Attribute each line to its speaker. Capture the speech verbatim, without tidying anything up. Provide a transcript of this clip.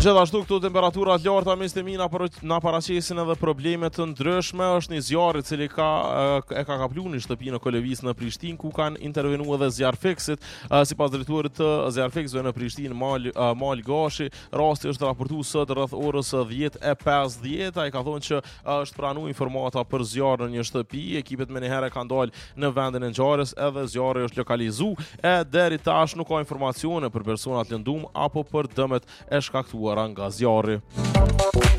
Speaker 1: Gjithashtu këtu temperaturat larta miqtë na na paraqesin edhe probleme të ndryshme. Është një zjarr i cili ka e ka kapluar në shtëpinë e Kolevis në Prishtinë ku kanë intervenuar edhe zjarrfeksit. Sipas drejtorit të zjarrfeksëve në Prishtinë, Mal Mal Gashi, rasti është raportuar sot rreth orës dhjetë e pesëdhjetë. Ai ka thonë që është pranuar informata për zjarr në një shtëpi. Ekipet më njëherë kanë dalë në vendin e ngjarjes, edhe zjarri është lokalizuar e deri tash nuk ka informacione për personat lëndum apo për dëmet e shkaktuara nga zjarri.